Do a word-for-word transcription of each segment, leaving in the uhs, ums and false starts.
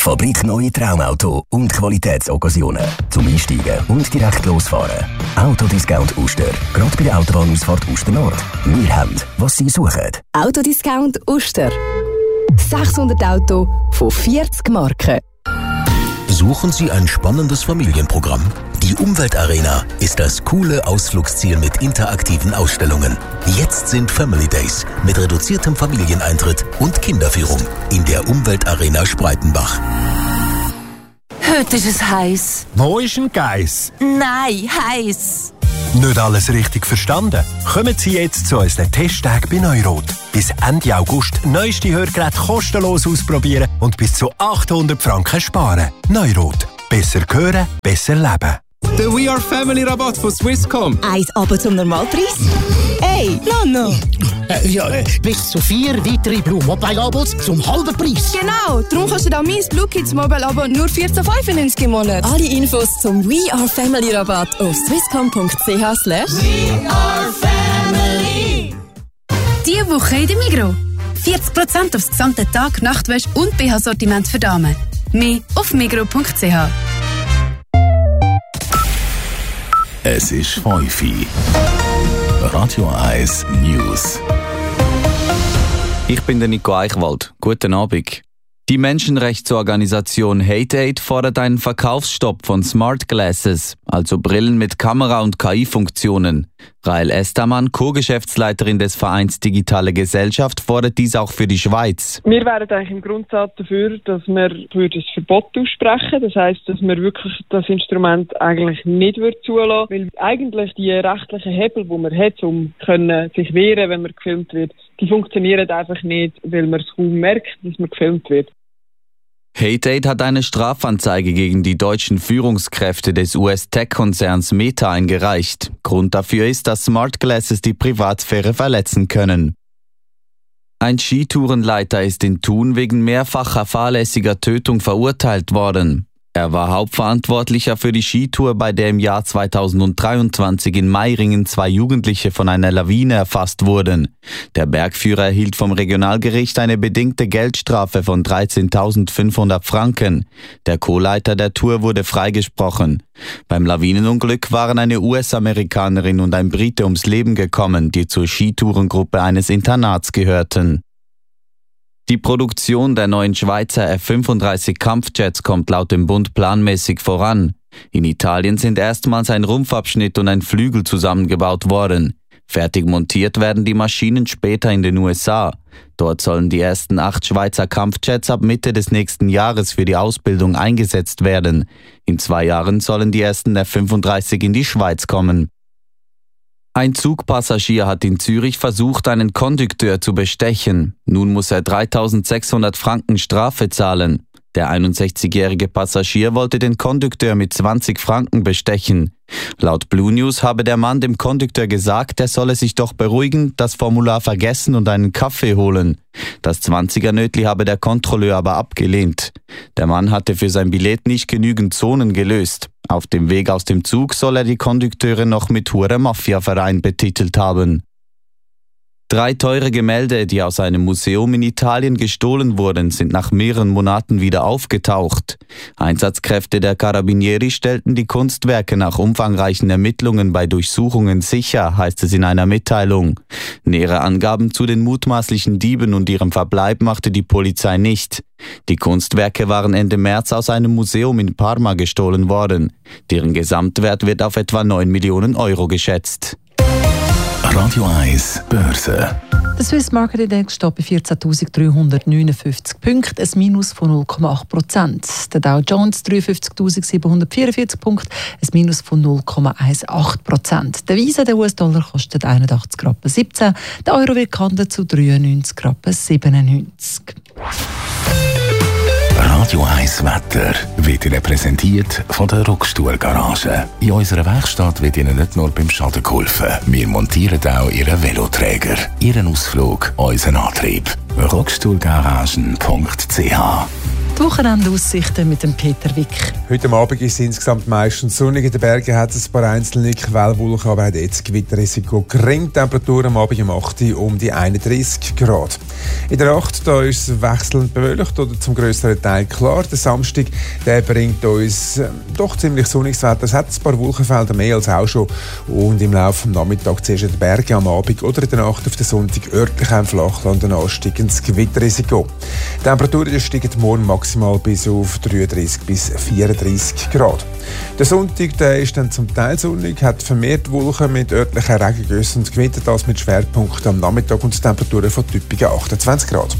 Fabrikneue Traumauto und Qualitätsoccasionen. Zum Einsteigen und direkt losfahren. Autodiscount Uster. Gerade bei der Autobahnausfahrt Uster Nord. Wir haben, was Sie suchen. Autodiscount Uster. sechshundert Auto von vierzig Marken. Suchen Sie ein spannendes Familienprogramm? Die Umweltarena ist das coole Ausflugsziel mit interaktiven Ausstellungen. Jetzt sind Family Days mit reduziertem Familieneintritt und Kinderführung in der Umweltarena Spreitenbach. Heute ist es heiß. Wo ist ein Geiss? Nein, heiß. Nicht alles richtig verstanden? Kommen Sie jetzt zu unseren Testtagen bei Neurot. Bis Ende August neueste Hörgeräte kostenlos ausprobieren und bis zu achthundert Franken sparen. Neurot. Besser hören, besser leben. Der We Are Family Rabatt von Swisscom. Eins aber zum Normalpreis? Hey, Nano! Äh, ja, äh, bis zu vier weitere Blue Mobile Abos zum halben Preis. Genau, darum kannst du da mein Blue Kids Mobile Abo nur vierzehn fünfundneunzig im Monat. Alle Infos zum We Are Family Rabatt auf swisscom punkt c h slash We Are Family. Diese Woche in der Migros. vierzig Prozent aufs gesamte Tag, Nachtwäsche und B H-Sortiment für Damen. Mehr auf migros punkt c h. Es ist fünf Uhr. Radio eins News. Ich bin der Nico Eichwald. Guten Abend. Die Menschenrechtsorganisation Hate Aid fordert einen Verkaufsstopp von Smart Glasses, also Brillen mit Kamera- und K I-Funktionen. Rael Estermann, Co-Geschäftsleiterin des Vereins Digitale Gesellschaft, fordert dies auch für die Schweiz. Wir wären eigentlich im Grundsatz dafür, dass wir das Verbot aussprechen. Das heisst, dass wir wirklich das Instrument eigentlich nicht zulassen würden, weil eigentlich die rechtlichen Hebel, die man hat, um können sich wehren, wenn man gefilmt wird, die funktionieren einfach nicht, weil man es kaum merkt, dass man gefilmt wird. Hate Aid hat eine Strafanzeige gegen die deutschen Führungskräfte des U S-Tech-Konzerns Meta eingereicht. Grund dafür ist, dass Smart Glasses die Privatsphäre verletzen können. Ein Skitourenleiter ist in Thun wegen mehrfacher fahrlässiger Tötung verurteilt worden. Er war Hauptverantwortlicher für die Skitour, bei der im Jahr zweitausenddreiundzwanzig in Meiringen zwei Jugendliche von einer Lawine erfasst wurden. Der Bergführer erhielt vom Regionalgericht eine bedingte Geldstrafe von dreizehntausendfünfhundert Franken. Der Co-Leiter der Tour wurde freigesprochen. Beim Lawinenunglück waren eine U S-Amerikanerin und ein Brite ums Leben gekommen, die zur Skitourengruppe eines Internats gehörten. Die Produktion der neuen Schweizer F fünfunddreißig Kampfjets kommt laut dem Bund planmäßig voran. In Italien sind erstmals ein Rumpfabschnitt und ein Flügel zusammengebaut worden. Fertig montiert werden die Maschinen später in den U S A. Dort sollen die ersten acht Schweizer Kampfjets ab Mitte des nächsten Jahres für die Ausbildung eingesetzt werden. In zwei Jahren sollen die ersten F fünfunddreißig in die Schweiz kommen. Ein Zugpassagier hat in Zürich versucht, einen Kondukteur zu bestechen. Nun muss er dreitausendsechshundert Franken Strafe zahlen. Der einundsechzigjährige Passagier wollte den Kondukteur mit zwanzig Franken bestechen. Laut Blue News habe der Mann dem Kondukteur gesagt, er solle sich doch beruhigen, das Formular vergessen und einen Kaffee holen. Das Zwanzigernötli habe der Kontrolleur aber abgelehnt. Der Mann hatte für sein Billett nicht genügend Zonen gelöst. Auf dem Weg aus dem Zug soll er die Kondukteure noch mit Hure Mafia-Verein betitelt haben. Drei teure Gemälde, die aus einem Museum in Italien gestohlen wurden, sind nach mehreren Monaten wieder aufgetaucht. Einsatzkräfte der Carabinieri stellten die Kunstwerke nach umfangreichen Ermittlungen bei Durchsuchungen sicher, heißt es in einer Mitteilung. Nähere Angaben zu den mutmaßlichen Dieben und ihrem Verbleib machte die Polizei nicht. Die Kunstwerke waren Ende März aus einem Museum in Parma gestohlen worden. Deren Gesamtwert wird auf etwa neun Millionen Euro geschätzt. Radio eins Börse. Der Swiss Market Index steht bei vierzehntausenddreihundertneunundfünfzig Punkten, ein Minus von null Komma acht Prozent. Der Dow Jones dreiundfünfzigtausendsiebenhundertvierundvierzig Punkte, ein Minus von null Komma achtzehn Prozent. Der Wiese, der U S-Dollar, kostet einundachtzig Rappen siebzehn, der Euro wird gehandelt zu dreiundneunzig Rappen siebenundneunzig. Radio eins Wetter wird Ihnen präsentiert von der Ruckstuhl Garage. In unserer Werkstatt wird Ihnen nicht nur beim Schaden geholfen, wir montieren auch Ihren Veloträger, Ihren Ausflug, unseren Antrieb. rockstuhlgaragen punkt c h. Die Wochenendaussichten mit dem Peter Wick. Heute Abend ist es insgesamt meistens sonnig. In den Bergen hat es ein paar einzelne Quellwolken, aber auch jetzt Gewitterrisiko gering. Temperatur am Abend um acht Uhr um die einunddreißig Grad. In der Nacht da ist es wechselnd bewölkt oder zum grösseren Teil klar. Der Samstag der bringt uns äh, doch ziemlich sonniges Wetter. Es hat ein paar Wolkenfelder mehr als auch schon. Und im Laufe des Nachmittags zuerst in den Bergen am Abend oder in der Nacht auf den Sonntag örtlich im Flachland ein ansteigendes Gewitterrisiko. Die Temperaturen steigen morgen maximal bis auf dreiunddreißig bis vierunddreißig Grad. Der Sonntag der ist dann zum Teil sonnig, hat vermehrt Wolken mit örtlichen Regengüssen und Gewitter, das mit Schwerpunkten am Nachmittag und Temperaturen von typischen achtundzwanzig Grad.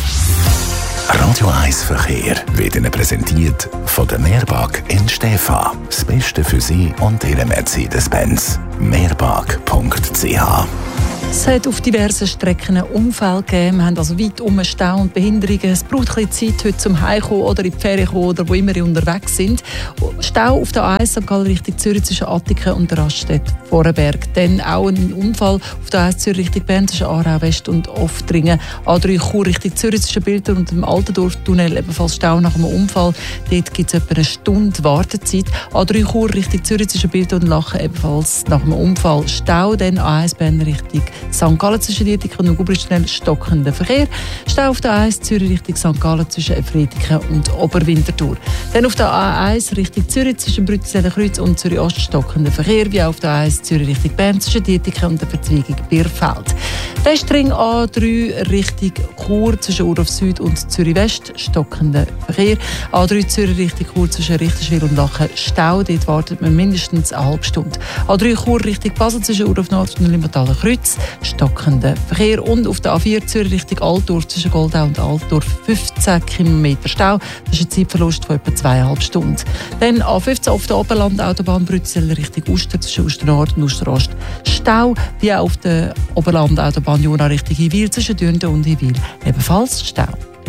Radio eins Verkehr wird Ihnen präsentiert von der Meerbag in Stäfa. Das Beste für Sie und Ihre Mercedes-Benz. meerbag punkt c h. Es hat auf diversen Strecken Unfälle gegeben. Wir haben also weit um Stau und Behinderungen. Es braucht ein bisschen Zeit heute zum Heimkommen oder in die Ferien kommen oder wo immer ihr unterwegs sind. Stau auf der A eins Sankt Gallen Richtung Zürich zwischen Attiken und der Raststätte Vorenberg. Dann auch ein Unfall auf der A eins Zürich Richtung Bern zwischen Aarau West und Oftringen. A drei Chur Richtung Zürich zwischen Bilder und dem Altendorf-Tunnel ebenfalls Stau nach einem Unfall. Dort gibt es etwa eine Stunde Wartezeit. A drei Chur Richtung Zürich zwischen Bilder und Lachen ebenfalls nach einem Unfall Stau. Dann A eins Bern Richtung Sankt Gallen zwischen Dietiken und Gubrischnell stockender Verkehr. Stau auf der A eins Zürich Richtung Sankt Gallen zwischen Friediken und Oberwinterthur. Dann auf der A eins Richtung Zürich zwischen Brützeler Kreuz und Zürich Ost stockender Verkehr, wie auch auf der A eins Zürich Richtung Bern zwischen Dietiken und der Verzweigung Bierfeld. Westring A drei Richtung Chur zwischen Urhof Süd und Zürich West stockender Verkehr. A drei Zürich Richtung Chur zwischen Richterswil und Lachen Stau, dort wartet man mindestens eine halbe Stunde. A drei Chur Richtung Basel zwischen Urhof Nord und Limmataler Kreuz stockender Verkehr. Und auf der A vier Zürich Richtung Altdorf zwischen Goldau und Altdorf fünfzehn Kilometer Stau. Das ist ein Zeitverlust von etwa zweieinhalb Stunden. Dann A fünfzehn auf der Oberlandautobahn Brützeler Richtung Uster zwischen Uster Nord und Uster Ost Stau, wie auch auf der Oberlandautobahn Jona Richtung Hiwil zwischen Dürnde und Hiwil ebenfalls Stau.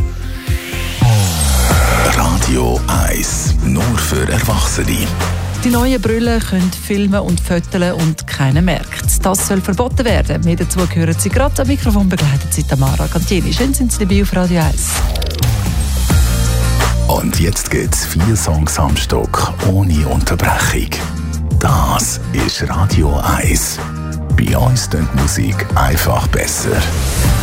Radio eins, nur für Erwachsene. Die neuen Brillen können filmen und fotografieren und keiner merkt. Das soll verboten werden. Mehr dazu gehören Sie gerade. Am Mikrofon begleitet Sie Tamara Cantieni. Schön sind Sie dabei auf Radio eins. Und jetzt geht's vier Songs am Stück ohne Unterbrechung. Das ist Radio eins. Bei uns klingt Musik einfach besser.